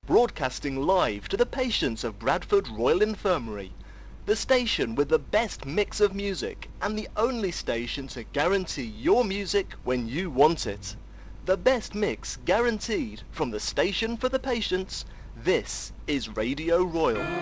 broadcasting live to the patients of Bradford Royal Infirmary, the station with the best mix of music and the only station to guarantee your music when you want it. The best mix guaranteed from the station for the patients. This is Radio Royal.